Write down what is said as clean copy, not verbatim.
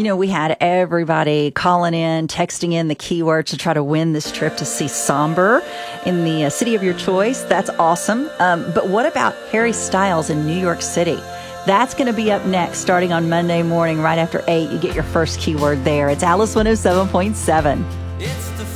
We had everybody calling in, texting in the keyword to try to win this trip to see Somber in the city of your choice. That's awesome. But what about Harry Styles in New York City? That's going to be up next, starting on Monday morning, right after 8. You get your first keyword there. It's Alice 107.7.